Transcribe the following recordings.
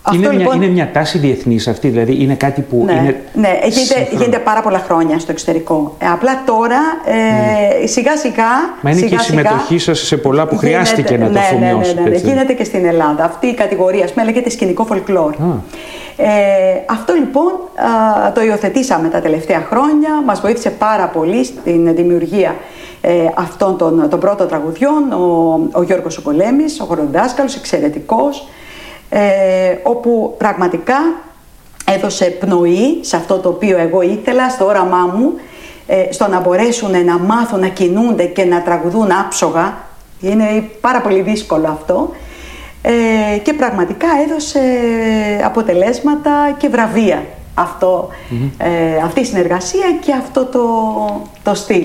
Είναι μια τάση διεθνής αυτή, δηλαδή είναι κάτι που Ναι, γίνεται πάρα πολλά χρόνια στο εξωτερικό. Απλά τώρα σιγά σιγά. Μα είναι και η συμμετοχή σας σε πολλά που χρειάστηκε να το αφομοιώσετε. Ναι, γίνεται και στην Ελλάδα. Αυτή η κατηγορία, ας πούμε, λέγεται σκηνικό φολκλόρ. Αυτό λοιπόν το υιοθετήσαμε τα τελευταία χρόνια. Μας βοήθησε πάρα πολύ στην δημιουργία αυτών των πρώτων τραγουδιών. Ο Γιώργος ο Πολέμης, ο χοροδιδάσκαλος, εξαιρετικός. Όπου πραγματικά έδωσε πνοή σε αυτό το οποίο εγώ ήθελα, στο όραμά μου, στο να μπορέσουν να μάθουν να κινούνται και να τραγουδούν άψογα. Είναι πάρα πολύ δύσκολο αυτό, και πραγματικά έδωσε αποτελέσματα και βραβεία αυτή η συνεργασία και αυτό το στυλ.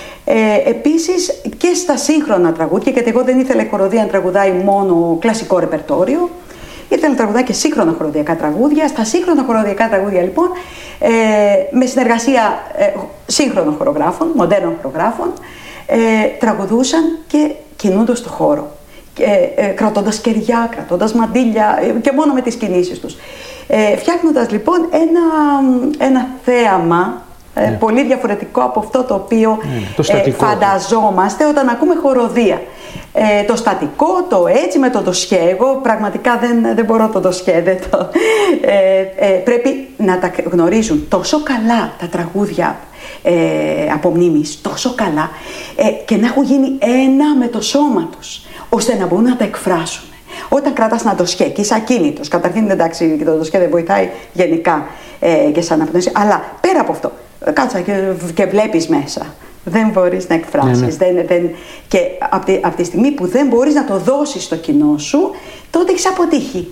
Επίσης και στα σύγχρονα τραγούδια, γιατί εγώ δεν ήθελα η χοροδία να τραγουδάει μόνο κλασικό ρεπερτόριο. Ήθελα να τραγουδάει και σύγχρονα χοροδιακά τραγούδια. Στα σύγχρονα χοροδιακά τραγούδια, λοιπόν, με συνεργασία σύγχρονων χορογράφων, μοντέρνων χορογράφων, τραγουδούσαν και κινούνται στο χώρο. Κρατώντας κεριά, κρατώντας μαντίλια και μόνο με τις κινήσεις τους. Φτιάχνοντας λοιπόν ένα θέαμα πολύ διαφορετικό από αυτό το οποίο φανταζόμαστε όταν ακούμε χοροδία. Το στατικό, το έτσι με το ντοσιέ, εγώ πραγματικά δεν μπορώ το ντοσιέ, πρέπει να τα γνωρίζουν τόσο καλά τα τραγούδια από μνήμης, τόσο καλά, και να έχουν γίνει ένα με το σώμα τους, ώστε να μπορούν να τα εκφράσουν. Όταν κρατάς ένα ντοσιέ και είσαι ακίνητος, καταρχήν εντάξει, το ντοσιέ δεν βοηθάει γενικά και σαν απνόηση, αλλά πέρα από αυτό, κάτσα και βλέπεις μέσα. Δεν μπορείς να εκφράσεις. Και από τη στιγμή που δεν μπορείς να το δώσεις στο κοινό σου, τότε έχεις αποτύχει.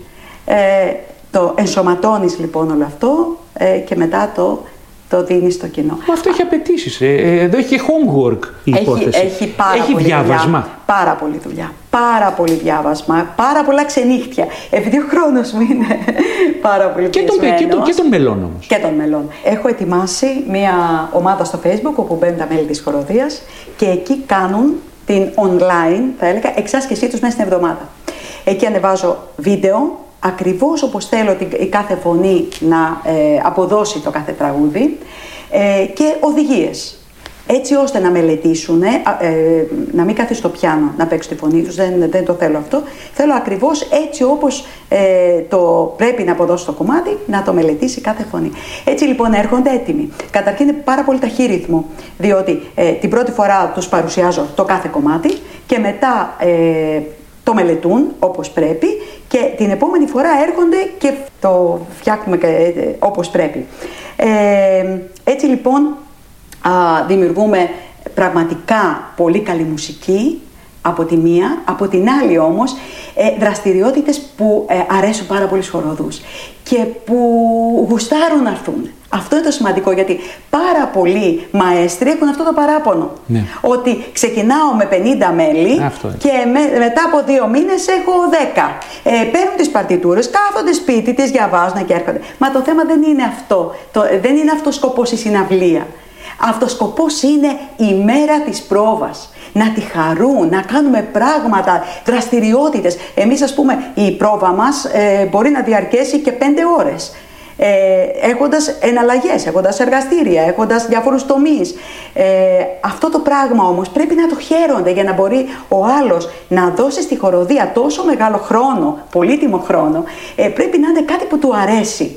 Το ενσωματώνεις λοιπόν όλο αυτό και μετά το δίνεις στο κοινό. Αυτό έχει απαιτήσεις. Εδώ έχει homework η υπόθεση. Έχει πάρα πολύ διάβασμα. Δουλειά, πάρα πολύ δουλειά. Πάρα πολύ διάβασμα. Πάρα πολλά ξενύχτια. Επειδή ο χρόνος μου είναι πάρα πολύ πιεσμένος. Και των μελών όμως. Και των μελών. Έχω ετοιμάσει μια ομάδα στο Facebook όπου μπαίνουν τα μέλη της χοροδίας και εκεί κάνουν την online, θα έλεγα, εξάσκησή τους μέσα στην εβδομάδα. Εκεί ανεβάζω βίντεο, ακριβώς όπως θέλω η κάθε φωνή να αποδώσει το κάθε τραγούδι, και οδηγίες. Έτσι ώστε να μελετήσουν, να μην κάθεις στο πιάνο να παίξουν τη φωνή τους, δεν το θέλω αυτό. Θέλω ακριβώς έτσι όπως το πρέπει να αποδώσει το κομμάτι, να το μελετήσει κάθε φωνή. Έτσι λοιπόν έρχονται έτοιμοι. Καταρχήν είναι πάρα πολύ ταχύρυθμο, διότι την πρώτη φορά τους παρουσιάζω το κάθε κομμάτι και μετά το μελετούν όπως πρέπει και την επόμενη φορά έρχονται και το φτιάχνουμε όπως πρέπει. Έτσι λοιπόν δημιουργούμε πραγματικά πολύ καλή μουσική από τη μία, από την άλλη όμως δραστηριότητες που αρέσουν πάρα πολύ στους χοροδούς και που γουστάρουν να έρθουν. Αυτό είναι το σημαντικό, γιατί πάρα πολλοί μαέστροι έχουν αυτό το παράπονο. Ναι. Ότι ξεκινάω με 50 μέλη και μετά από 2 μήνες έχω 10. Παίρνουν τις παρτιτούρες, κάθονται σπίτι, τις διαβάζουν και έρχονται. Μα το θέμα δεν είναι αυτό. Δεν είναι αυτός σκοπός η συναυλία. Αυτός σκοπός είναι η μέρα της πρόβας. Να τη χαρούν, να κάνουμε πράγματα, δραστηριότητες. Εμείς, ας πούμε, η πρόβα μας μπορεί να διαρκέσει και 5 ώρες. Έχοντας εναλλαγές, έχοντας εργαστήρια, έχοντας διάφορους τομείς. Αυτό το πράγμα όμως πρέπει να το χαίρονται για να μπορεί ο άλλος να δώσει στη χοροδία τόσο μεγάλο χρόνο, πολύτιμο χρόνο. Πρέπει να είναι κάτι που του αρέσει.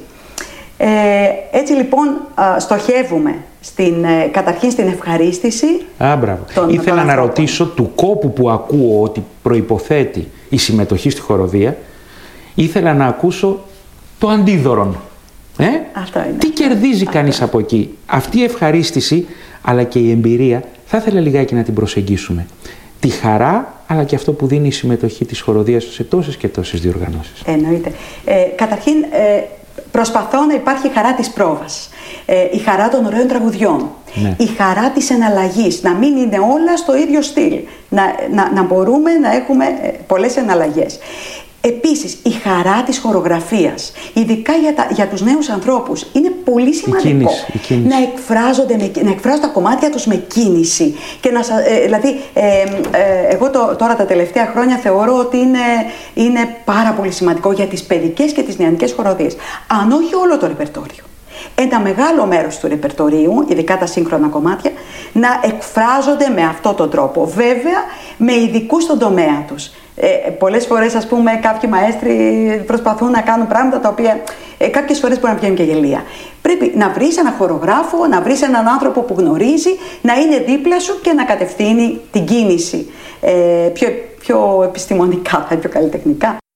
Έτσι λοιπόν στοχεύουμε καταρχήν στην ευχαρίστηση. Μπράβο. Ήθελα να ρωτήσω του κόπου που ακούω ότι προϋποθέτει η συμμετοχή στη χοροδία, ήθελα να ακούσω το αντίδωρον. Αυτό είναι. Τι κερδίζει κανείς από εκεί? Αυτή η ευχαρίστηση αλλά και η εμπειρία θα ήθελα λιγάκι να την προσεγγίσουμε. Τη χαρά αλλά και αυτό που δίνει η συμμετοχή της χοροδίας σε τόσες και τόσες διοργανώσεις. Εννοείται. Καταρχήν προσπαθώ να υπάρχει η χαρά της πρόβας, η χαρά των ωραίων τραγουδιών, η χαρά της εναλλαγής, να μην είναι όλα στο ίδιο στυλ, να μπορούμε να έχουμε πολλές εναλλαγές. Επίσης, η χαρά της χορογραφίας, ειδικά για τους νέους ανθρώπους, είναι πολύ σημαντικό. Η κίνηση. Να εκφράζουν τα κομμάτια τους με κίνηση. Και δηλαδή, εγώ τώρα τα τελευταία χρόνια θεωρώ ότι είναι πάρα πολύ σημαντικό για τις παιδικές και τις νεανικές χοροδίες. Αν όχι όλο το ρεπερτόριο, ένα μεγάλο μέρος του ρεπερτορίου, ειδικά τα σύγχρονα κομμάτια, να εκφράζονται με αυτόν τον τρόπο. Βέβαια, με ειδικούς στον τομέα τους. Πολλές φορές, ας πούμε, κάποιοι μαέστροι προσπαθούν να κάνουν πράγματα τα οποία κάποιες φορές μπορεί να βγαίνουν και γελία. Πρέπει να βρεις έναν χορογράφο, να βρεις έναν άνθρωπο που γνωρίζει, να είναι δίπλα σου και να κατευθύνει την κίνηση πιο επιστημονικά, πιο καλλιτεχνικά.